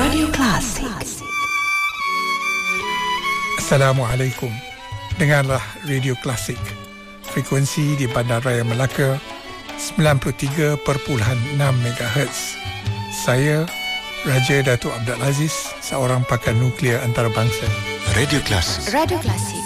Radio Klasik. Assalamualaikum. Dengarlah Radio Klasik. Frekuensi di Bandaraya Melaka 93.6 MHz. Saya Raja Datuk Abdul Aziz, seorang pakar nuklear antarabangsa. Radio Klasik. Radio Klasik.